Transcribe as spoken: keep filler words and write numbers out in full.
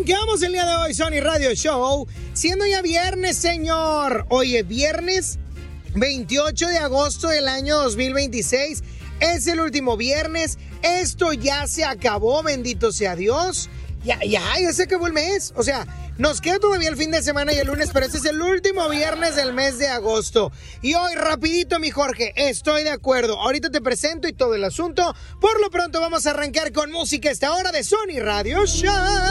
Arrancamos el día de hoy, Sony Radio Show, siendo ya viernes, señor. Oye, viernes veintiocho de agosto del año dos mil veintiséis. Es el último viernes. Esto ya se acabó, bendito sea Dios. Ya, ya, ya se acabó el mes. O sea, nos queda todavía el fin de semana y el lunes, pero este es el último viernes del mes de agosto. Y hoy, rapidito, mi Jorge, estoy de acuerdo. Ahorita te presento y todo el asunto. Por lo pronto vamos a arrancar con música a esta hora de Sony Radio Show.